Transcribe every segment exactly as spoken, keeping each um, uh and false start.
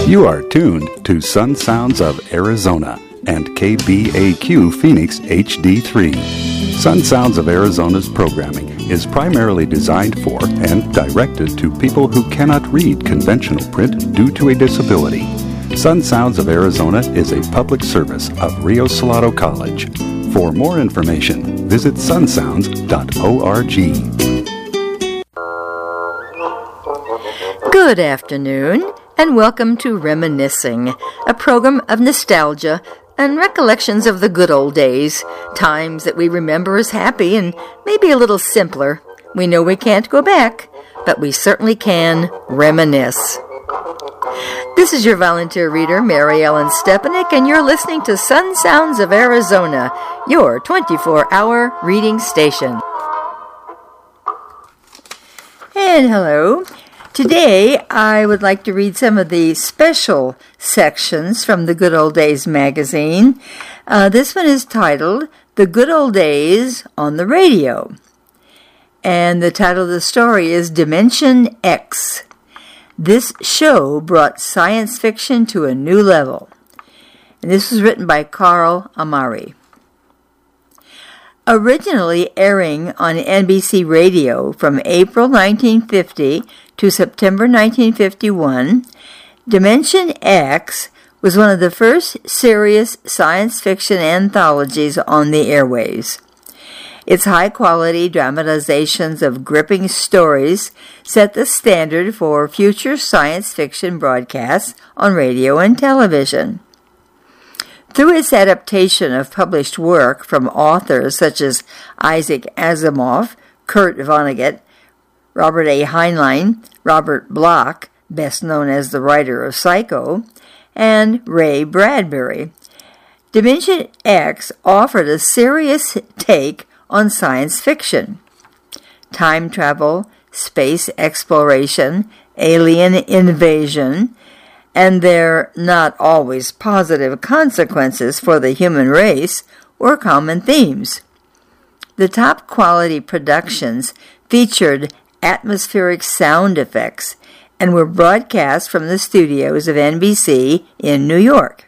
You are tuned to Sun Sounds of Arizona and K B A Q Phoenix H D three. Sun Sounds of Arizona's programming is primarily designed for and directed to people who cannot read conventional print due to a disability. Sun Sounds of Arizona is a public service of Rio Salado College. For more information, visit sun sounds dot org. Good afternoon, and welcome to Reminiscing, a program of nostalgia and recollections of the good old days, times that we remember as happy and maybe a little simpler. We know we can't go back, but we certainly can reminisce. This is your volunteer reader, Mary Ellen Stepanek, and you're listening to Sun Sounds of Arizona, your twenty-four hour reading station. And hello. Today, I would like to read some of the special sections from the Good Old Days magazine. Uh, this one is titled, The Good Old Days on the Radio. And the title of the story is Dimension X. This show brought science fiction to a new level. And this was written by Carl Amari. Originally airing on N B C Radio from April nineteen fifty to September nineteen fifty-one, Dimension X was one of the first serious science fiction anthologies on the airwaves. Its high-quality dramatizations of gripping stories set the standard for future science fiction broadcasts on radio and television. Through its adaptation of published work from authors such as Isaac Asimov, Kurt Vonnegut, Robert A. Heinlein, Robert Bloch, best known as the writer of Psycho, and Ray Bradbury, Dimension X offered a serious take on science fiction. Time travel, space exploration, alien invasion, and their not always positive consequences for the human race were common themes. The top quality productions featured atmospheric sound effects and were broadcast from the studios of N B C in New York.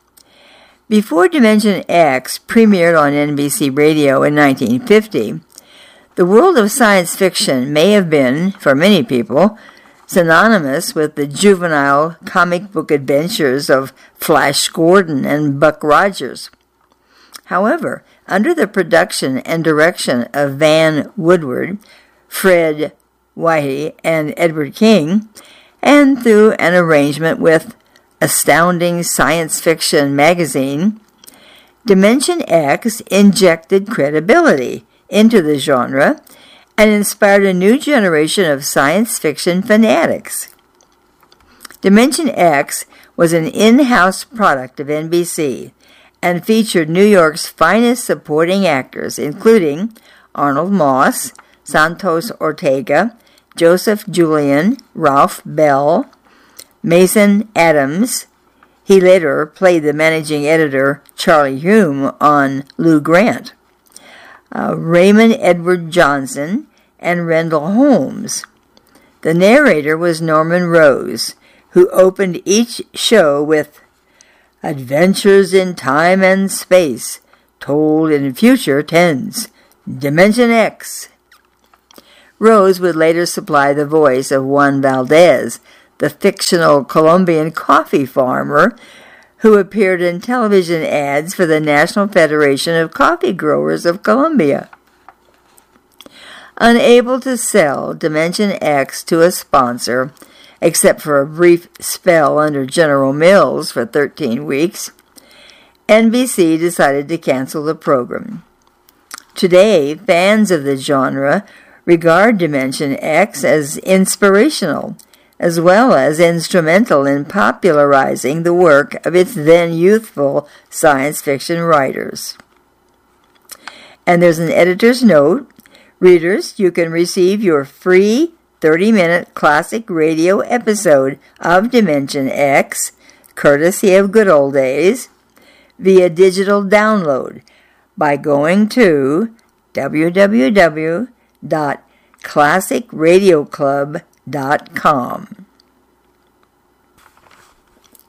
Before Dimension X premiered on N B C Radio in nineteen fifty, the world of science fiction may have been, for many people, synonymous with the juvenile comic book adventures of Flash Gordon and Buck Rogers. However, under the production and direction of Van Woodward, Fred Whitey, and Edward King, and through an arrangement with Astounding Science Fiction magazine, Dimension X injected credibility into the genre and inspired a new generation of science fiction fanatics. Dimension X was an in-house product of N B C and featured New York's finest supporting actors, including Arnold Moss, Santos Ortega, Joseph Julian, Ralph Bell, Mason Adams. He later played the managing editor Charlie Hume on Lou Grant, uh, Raymond Edward Johnson, and Rendell Holmes. The narrator was Norman Rose, who opened each show with Adventures in Time and Space, told in future tense, Dimension X. Rose would later supply the voice of Juan Valdez, the fictional Colombian coffee farmer who appeared in television ads for the National Federation of Coffee Growers of Colombia. Unable to sell Dimension X to a sponsor, except for a brief spell under General Mills for thirteen weeks, N B C decided to cancel the program. Today, fans of the genre regard Dimension X as inspirational, as well as instrumental in popularizing the work of its then youthful science fiction writers. And there's an editor's note. Readers, you can receive your free thirty-minute classic radio episode of Dimension X, courtesy of Good Old Days, via digital download by going to w w w dot classic radio club dot com.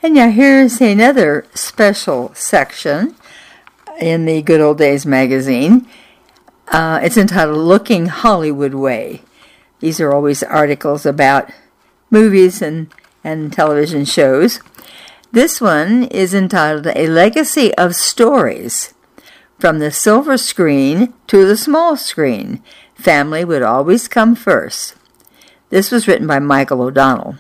And now here's another special section in the Good Old Days magazine. Uh, it's entitled Looking Hollywood Way. These are always articles about movies and, and television shows. This one is entitled A Legacy of Stories. From the silver screen to the small screen, family would always come first. This was written by Michael O'Donnell.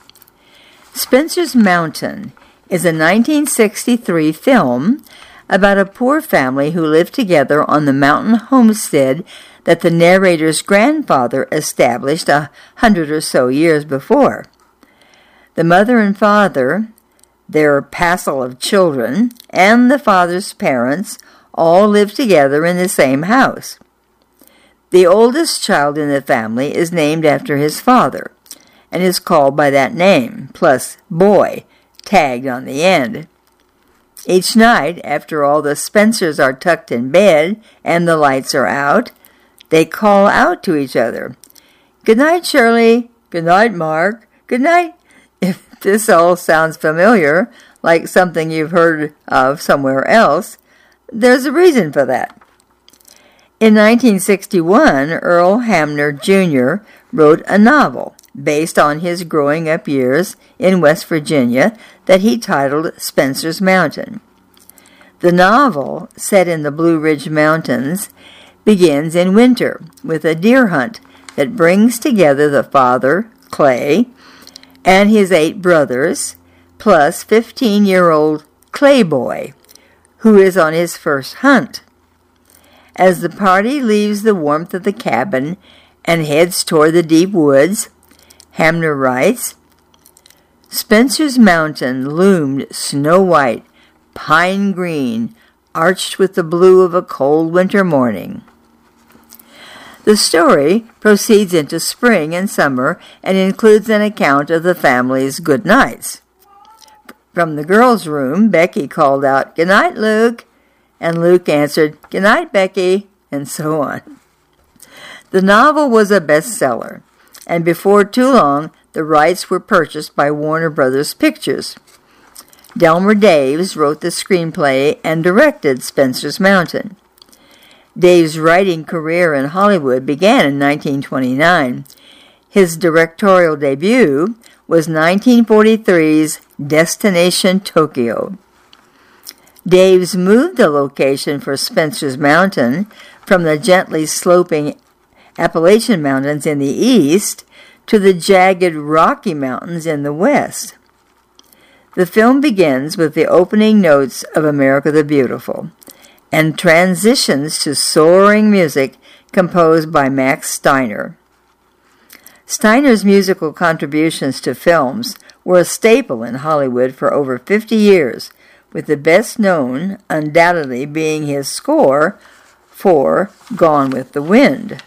Spencer's Mountain is a nineteen sixty-three film about a poor family who lived together on the mountain homestead that the narrator's grandfather established a hundred or so years before. The mother and father, their passel of children, and the father's parents all lived together in the same house. The oldest child in the family is named after his father and is called by that name, plus boy, tagged on the end. Each night, after all the Spencers are tucked in bed and the lights are out, they call out to each other, "Good night, Shirley. Good night, Mark. Good night." If this all sounds familiar, like something you've heard of somewhere else, there's a reason for that. In nineteen sixty-one, Earl Hamner Junior wrote a novel based on his growing up years in West Virginia that he titled Spencer's Mountain. The novel, set in the Blue Ridge Mountains, begins in winter with a deer hunt that brings together the father, Clay, and his eight brothers, plus fifteen-year-old Clay Boy, who is on his first hunt. As the party leaves the warmth of the cabin and heads toward the deep woods, Hamner writes, Spencer's Mountain loomed snow-white, pine-green, arched with the blue of a cold winter morning. The story proceeds into spring and summer and includes an account of the family's good nights. From the girls' room, Becky called out, "Good night, Luke," and Luke answered, "Good night, Becky," and so on. The novel was a bestseller, and before too long, the rights were purchased by Warner Brothers Pictures. Delmer Daves wrote the screenplay and directed Spencer's Mountain. Dave's writing career in Hollywood began in nineteen twenty-nine. His directorial debut was nineteen forty-three's Destination Tokyo. Daves moved the location for Spencer's Mountain from the gently sloping Appalachian Mountains in the east to the jagged Rocky Mountains in the west. The film begins with the opening notes of America the Beautiful and transitions to soaring music composed by Max Steiner. Steiner's musical contributions to films were a staple in Hollywood for over fifty years, with the best known undoubtedly being his score for Gone with the Wind.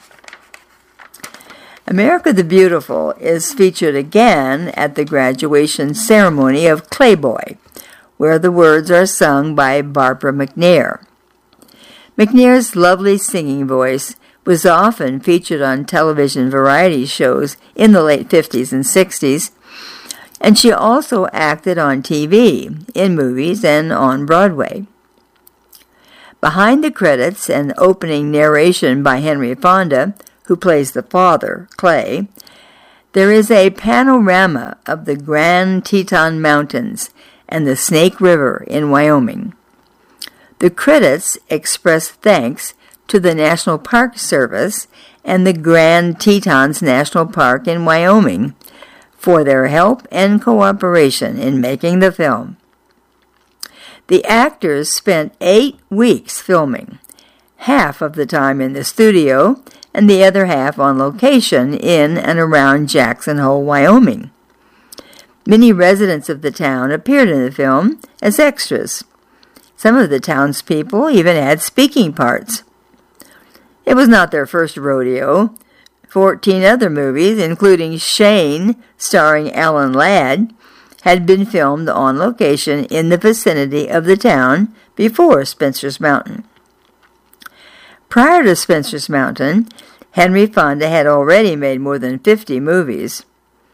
America the Beautiful is featured again at the graduation ceremony of Clay Boy, where the words are sung by Barbara McNair. McNair's lovely singing voice was often featured on television variety shows in the late fifties and sixties, and she also acted on T V, in movies, and on Broadway. Behind the credits and opening narration by Henry Fonda, who plays the father, Clay, there is a panorama of the Grand Teton Mountains and the Snake River in Wyoming. The credits express thanks to the National Park Service and the Grand Tetons National Park in Wyoming for their help and cooperation in making the film. The actors spent eight weeks filming, half of the time in the studio and the other half on location in and around Jackson Hole, Wyoming. Many residents of the town appeared in the film as extras. Some of the townspeople even had speaking parts. It was not their first rodeo. Fourteen other movies, including Shane, starring Alan Ladd, had been filmed on location in the vicinity of the town before Spencer's Mountain. Prior to Spencer's Mountain, Henry Fonda had already made more than fifty movies.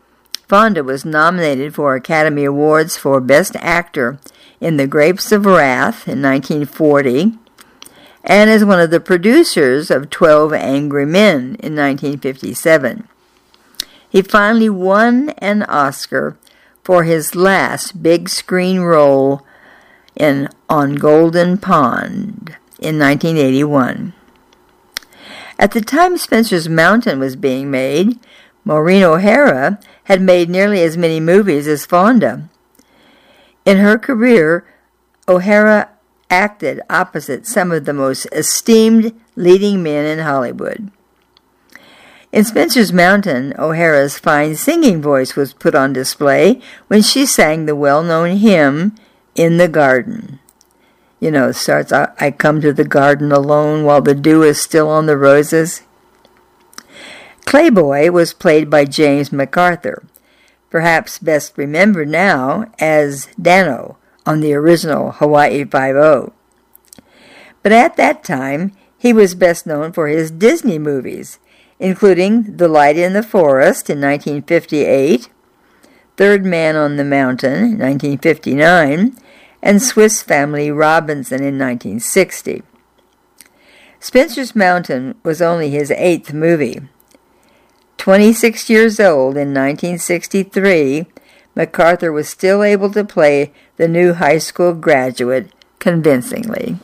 Fonda was nominated for Academy Awards for Best Actor in The Grapes of Wrath in nineteen forty, and as one of the producers of Twelve Angry Men in nineteen fifty-seven. He finally won an Oscar for his last big screen role in On Golden Pond in nineteen eighty-one. At the time Spencer's Mountain was being made, Maureen O'Hara had made nearly as many movies as Fonda. In her career, O'Hara acted opposite some of the most esteemed leading men in Hollywood. In Spencer's Mountain, O'Hara's fine singing voice was put on display when she sang the well-known hymn, In the Garden. You know, it starts, I, I come to the garden alone while the dew is still on the roses. Clayboy was played by James MacArthur, perhaps best remembered now as Dano on the original Hawaii Five-O. But at that time, he was best known for his Disney movies, including The Light in the Forest in nineteen fifty-eight, Third Man on the Mountain in nineteen fifty-nine, and Swiss Family Robinson in nineteen sixty. Spencer's Mountain was only his eighth movie. twenty-six years old in nineteen sixty-three, MacArthur was still able to play the new high school graduate convincingly.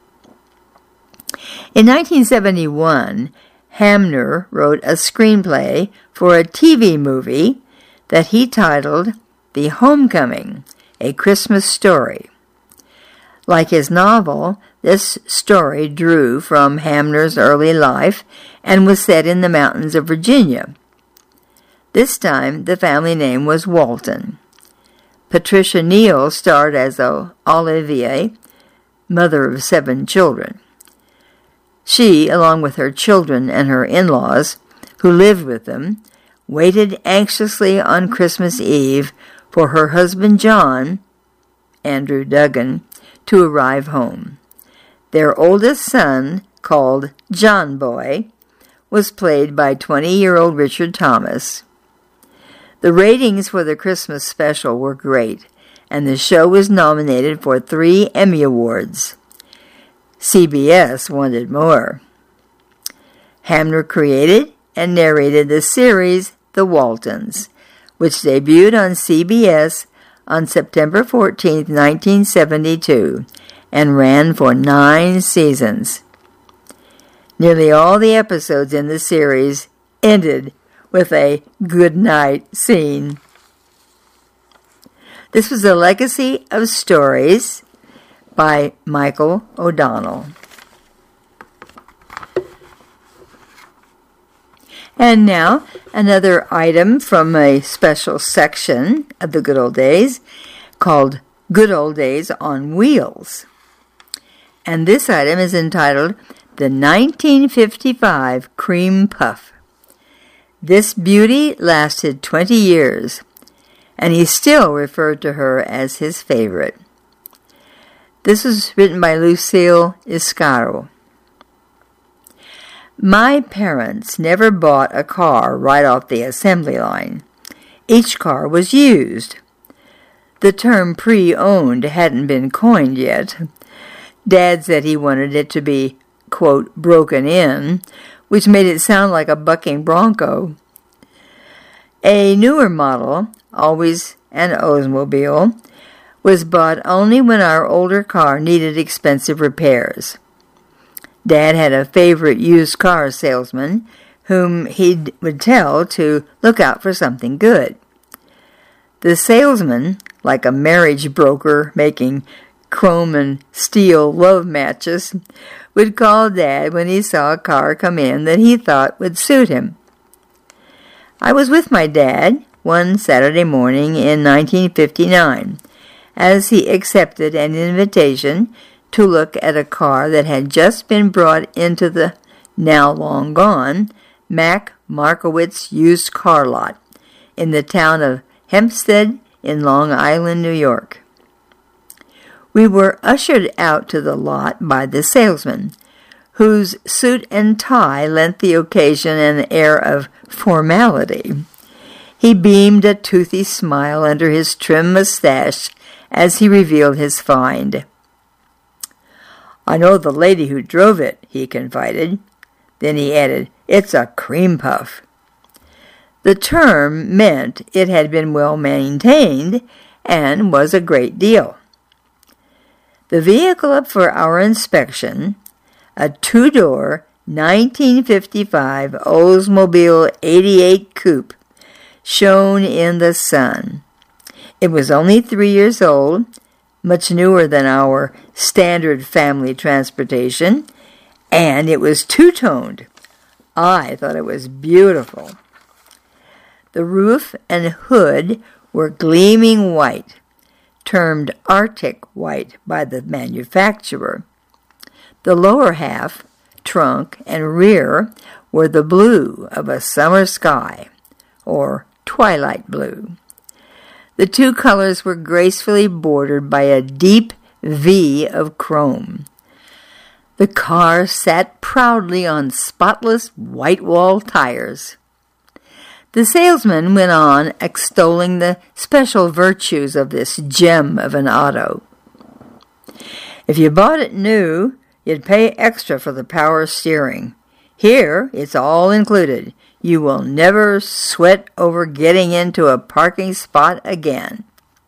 In nineteen seventy-one, Hamner wrote a screenplay for a T V movie that he titled The Homecoming, A Christmas Story. Like his novel, this story drew from Hamner's early life and was set in the mountains of Virginia. This time, the family name was Walton. Patricia Neal starred as Olivia, mother of seven children. She, along with her children and her in-laws, who lived with them, waited anxiously on Christmas Eve for her husband John, Andrew Duggan, to arrive home. Their oldest son, called John Boy, was played by twenty-year-old Richard Thomas. The ratings for the Christmas special were great, and the show was nominated for three Emmy Awards. C B S wanted more. Hamner created and narrated the series The Waltons, which debuted on C B S on September fourteenth, nineteen seventy-two, and ran for nine seasons. Nearly all the episodes in the series ended with a good night scene. This was a legacy of stories by Michael O'Donnell. And now, another item from a special section of the Good Old Days called Good Old Days on Wheels. And this item is entitled The nineteen fifty-five Cream Puff. This beauty lasted twenty years, and he still referred to her as his favorite. This was written by Lucille Iscaro. My parents never bought a car right off the assembly line. Each car was used. The term pre-owned hadn't been coined yet. Dad said he wanted it to be, quote, broken in, which made it sound like a bucking bronco. A newer model, always an Oldsmobile, was bought only when our older car needed expensive repairs. Dad had a favorite used car salesman whom he would tell to look out for something good. The salesman, like a marriage broker making chrome and steel love matches, would call Dad when he saw a car come in that he thought would suit him. I was with my dad one Saturday morning in nineteen fifty-nine, as he accepted an invitation to look at a car that had just been brought into the now long gone Mack Markowitz used car lot in the town of Hempstead in Long Island, New York. We were ushered out to the lot by the salesman, whose suit and tie lent the occasion an air of formality. He beamed a toothy smile under his trim mustache as he revealed his find. "I know the lady who drove it," he confided. Then he added, "It's a cream puff." The term meant it had been well maintained and was a great deal. The vehicle up for our inspection, a two-door nineteen fifty-five Oldsmobile eighty-eight Coupe, shone in the sun. It was only three years old, much newer than our standard family transportation, and it was two-toned. I thought it was beautiful. The roof and hood were gleaming white, termed Arctic white by the manufacturer. The lower half, trunk, and rear were the blue of a summer sky, or twilight blue. The two colors were gracefully bordered by a deep V of chrome. The car sat proudly on spotless white-wall tires. The salesman went on extolling the special virtues of this gem of an auto. "If you bought it new, you'd pay extra for the power steering. Here, it's all included. You will never sweat over getting into a parking spot again."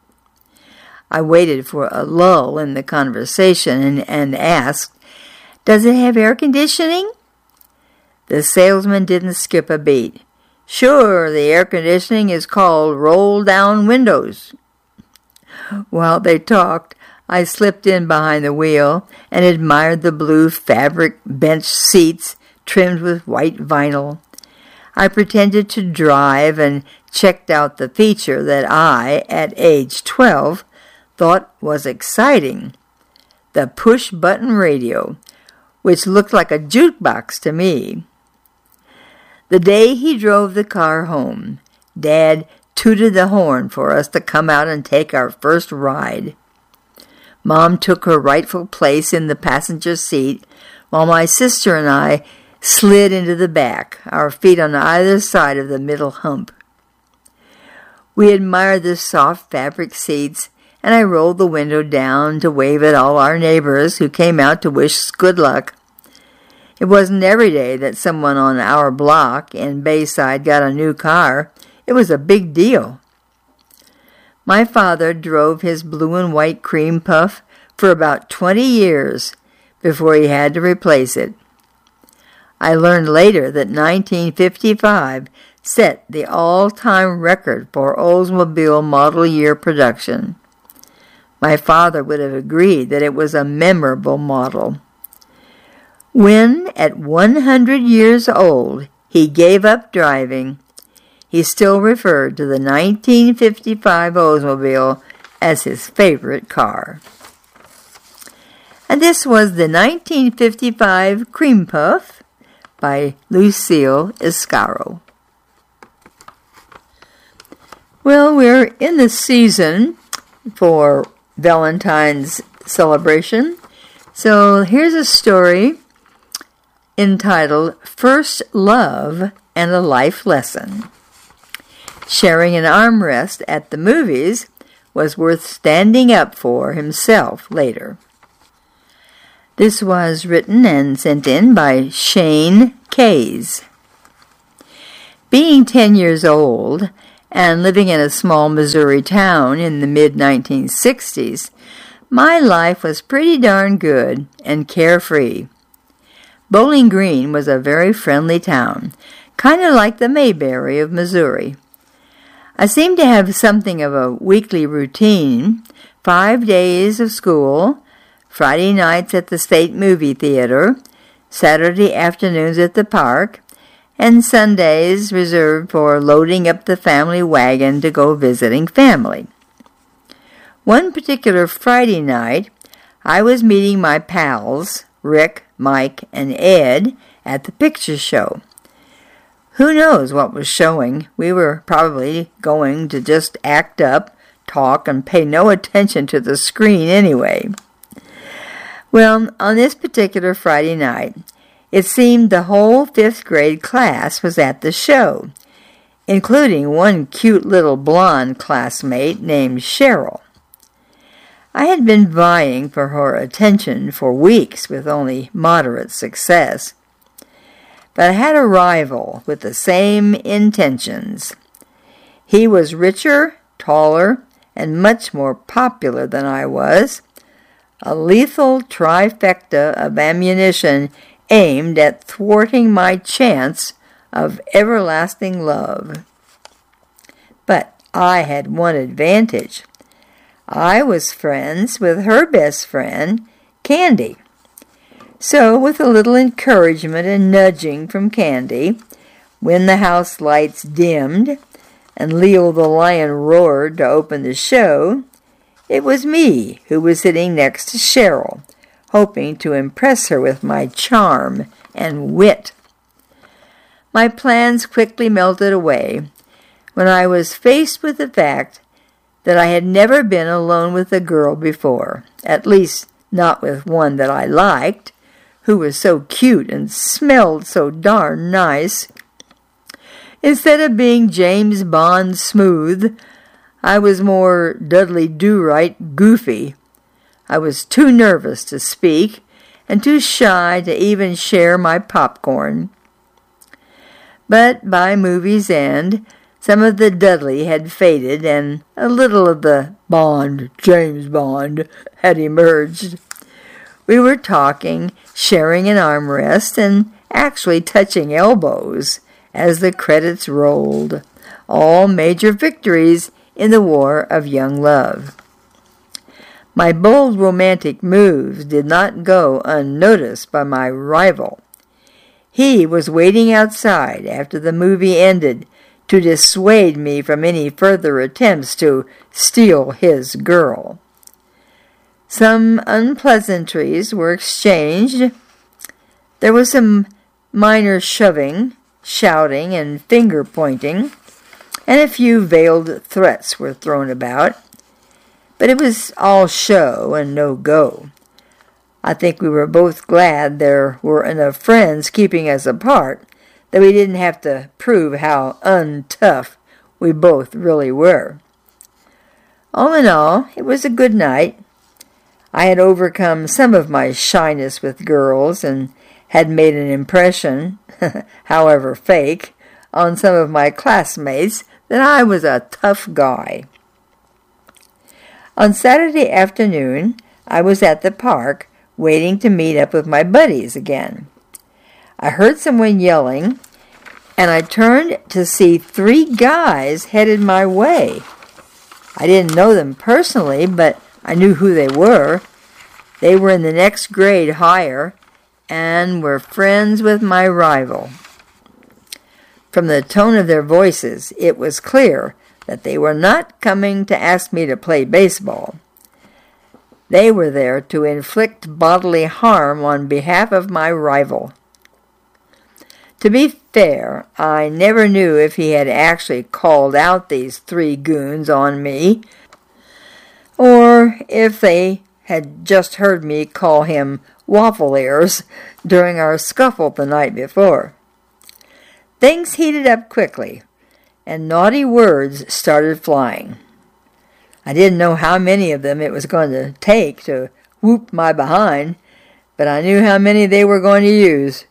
I waited for a lull in the conversation and, and asked, "Does it have air conditioning?" The salesman didn't skip a beat. "Sure, the air conditioning is called roll-down windows." While they talked, I slipped in behind the wheel and admired the blue fabric bench seats trimmed with white vinyl. I pretended to drive and checked out the feature that I, at age twelve, thought was exciting, the push-button radio, which looked like a jukebox to me. The day he drove the car home, Dad tooted the horn for us to come out and take our first ride. Mom took her rightful place in the passenger seat, while my sister and I slid into the back, our feet on either side of the middle hump. We admired the soft fabric seats, and I rolled the window down to wave at all our neighbors who came out to wish us good luck. It wasn't every day that someone on our block in Bayside got a new car. It was a big deal. My father drove his blue and white cream puff for about twenty years before he had to replace it. I learned later that nineteen fifty-five set the all-time record for Oldsmobile model year production. My father would have agreed that it was a memorable model. When, at one hundred years old, he gave up driving, he still referred to the nineteen fifty-five Oldsmobile as his favorite car. And this was the nineteen fifty-five Cream Puff by Lucille Iscaro. Well, we're in the season for Valentine's celebration, so here's a story entitled First Love and a Life Lesson. Sharing an armrest at the movies was worth standing up for himself later. This was written and sent in by Shane Kays. Being ten years old and living in a small Missouri town in the mid nineteen sixties, my life was pretty darn good and carefree. Bowling Green was a very friendly town, kind of like the Mayberry of Missouri. I seemed to have something of a weekly routine, five days of school, Friday nights at the State Movie Theater, Saturday afternoons at the park, and Sundays reserved for loading up the family wagon to go visiting family. One particular Friday night, I was meeting my pals, Rick, Mike, and Ed, at the picture show. Who knows what was showing? We were probably going to just act up, talk, and pay no attention to the screen anyway. Well, on this particular Friday night, it seemed the whole fifth grade class was at the show. including one cute little blonde classmate named Cheryl. I had been vying for her attention for weeks with only moderate success, but I had a rival with the same intentions. He was richer, taller, and much more popular than I was, a lethal trifecta of ammunition aimed at thwarting my chance of everlasting love. But I had one advantage. I was friends with her best friend, Candy. So, with a little encouragement and nudging from Candy, when the house lights dimmed and Leo the lion roared to open the show, it was me who was sitting next to Cheryl, hoping to impress her with my charm and wit. My plans quickly melted away when I was faced with the fact that I had never been alone with a girl before, at least not with one that I liked, who was so cute and smelled so darn nice. Instead of being James Bond smooth, I was more Dudley Do-Right goofy. I was too nervous to speak and too shy to even share my popcorn. But by movie's end, some of the Dudley had faded and a little of the Bond, James Bond, had emerged. We were talking, sharing an armrest, and actually touching elbows as the credits rolled, all major victories in the war of young love. My bold romantic moves did not go unnoticed by my rival. He was waiting outside after the movie ended to dissuade me from any further attempts to steal his girl. Some unpleasantries were exchanged. There was some minor shoving, shouting, and finger-pointing, and a few veiled threats were thrown about, but it was all show and no go. I think we were both glad there were enough friends keeping us apart that we didn't have to prove how untough we both really were. All in all, it was a good night. I had overcome some of my shyness with girls and had made an impression, however fake, on some of my classmates that I was a tough guy. On Saturday afternoon, I was at the park waiting to meet up with my buddies again. I heard someone yelling, and I turned to see three guys headed my way. I didn't know them personally, but I knew who they were. They were in the next grade higher and were friends with my rival. From the tone of their voices, it was clear that they were not coming to ask me to play baseball. They were there to inflict bodily harm on behalf of my rival. To be fair, I never knew if he had actually called out these three goons on me, or if they had just heard me call him waffle ears during our scuffle the night before. Things heated up quickly, and naughty words started flying. I didn't know how many of them it was going to take to whoop my behind, but I knew how many they were going to use.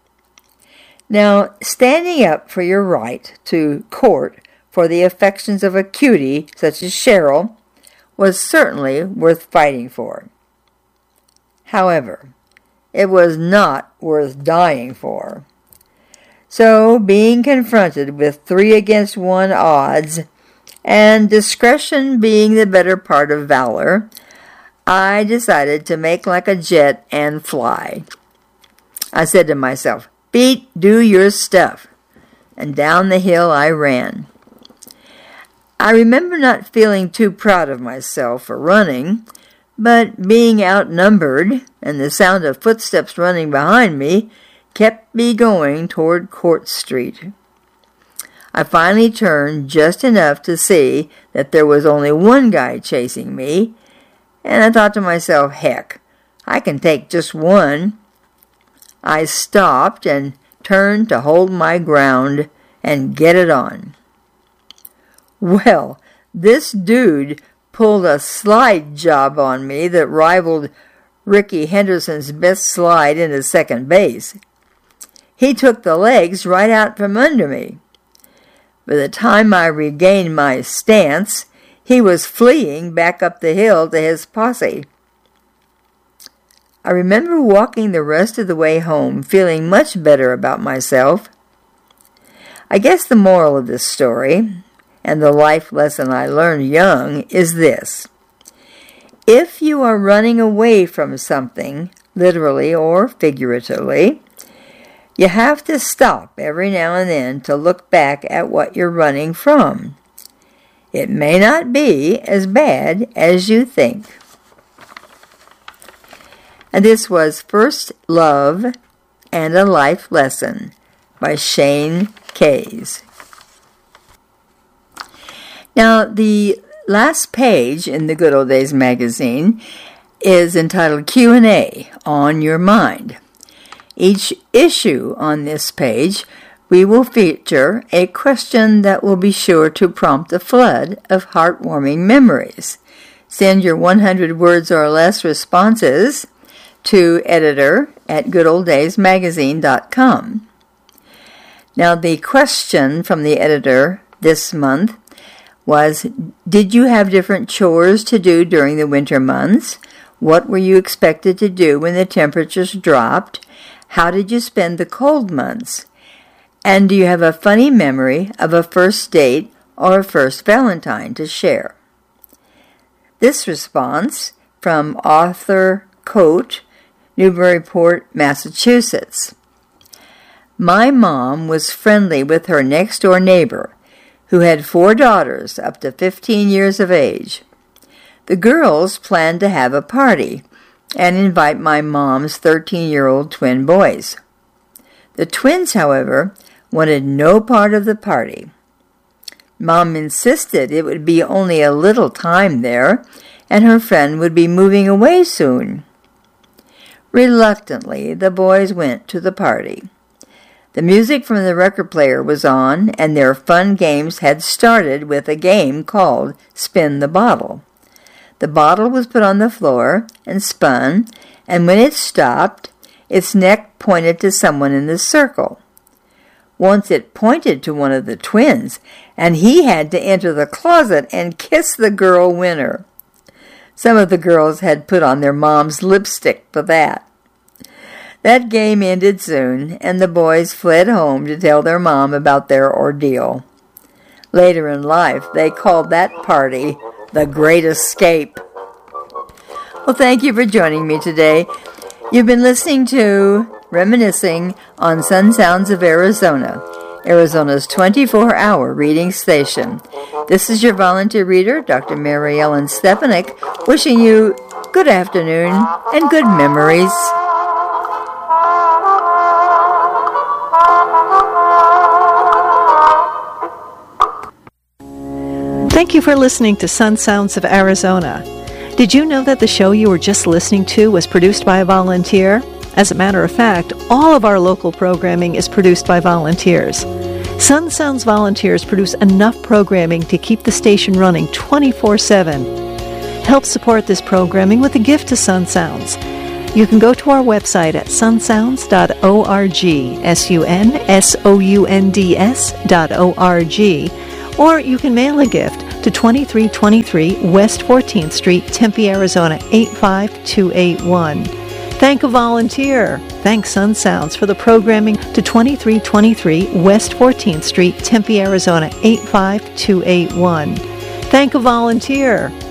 Now, standing up for your right to court for the affections of a cutie such as Cheryl was certainly worth fighting for. However, it was not worth dying for. So, being confronted with three against one odds, and discretion being the better part of valor, I decided to make like a jet and fly. I said to myself, "Pete, do your stuff," and down the hill I ran. I remember not feeling too proud of myself for running, but being outnumbered and the sound of footsteps running behind me kept me going toward Court Street. I finally turned just enough to see that there was only one guy chasing me, and I thought to myself, heck, I can take just one. I stopped and turned to hold my ground and get it on. Well, this dude pulled a slide job on me that rivaled Ricky Henderson's best slide into second base. He took the legs right out from under me. By the time I regained my stance, he was fleeing back up the hill to his posse. I remember walking the rest of the way home feeling much better about myself. I guess the moral of this story, and the life lesson I learned young, is this. If you are running away from something, literally or figuratively, you have to stop every now and then to look back at what you're running from. It may not be as bad as you think. And this was First Love and a Life Lesson by Shane Kays. Now, the last page in the Good Old Days magazine is entitled Q and A on Your Mind. Each issue on this page, we will feature a question that will be sure to prompt a flood of heartwarming memories. Send your one hundred words or less responses to editor at good old days magazine dot com. Now, the question from the editor this month was, did you have different chores to do during the winter months? What were you expected to do when the temperatures dropped? How did you spend the cold months? And do you have a funny memory of a first date or a first Valentine to share? This response from Arthur Coate, Newburyport, Massachusetts. My mom was friendly with her next-door neighbor, who had four daughters up to fifteen years of age. The girls planned to have a party and invite my mom's thirteen-year-old twin boys. The twins, however, wanted no part of the party. Mom insisted it would be only a little time there, and her friend would be moving away soon. Reluctantly, the boys went to the party. The music from the record player was on, and their fun games had started with a game called Spin the Bottle. The bottle was put on the floor and spun, and when it stopped, its neck pointed to someone in the circle. Once it pointed to one of the twins, and he had to enter the closet and kiss the girl winner. Some of the girls had put on their mom's lipstick for that. That game ended soon, and the boys fled home to tell their mom about their ordeal. Later in life, they called that party the Great Escape. Well, thank you for joining me today. You've been listening to Reminiscing on Sun Sounds of Arizona, Arizona's twenty-four hour reading station. This is your volunteer reader, Doctor Mary Ellen Stefanik, wishing you good afternoon and good memories. Thank you for listening to Sun Sounds of Arizona. Did you know that the show you were just listening to was produced by a volunteer? As a matter of fact, all of our local programming is produced by volunteers. Sun Sounds volunteers produce enough programming to keep the station running twenty-four seven. Help support this programming with a gift to Sun Sounds. You can go to our website at sun sounds dot org, S U N S O U N D S dot O R G, or you can mail a gift to twenty-three twenty-three West fourteenth Street, Tempe, Arizona, eight five two eight one. Thank a volunteer. Thank Sun Sounds for the programming to twenty-three twenty-three West fourteenth Street, Tempe, Arizona, eight five two eight one. Thank a volunteer.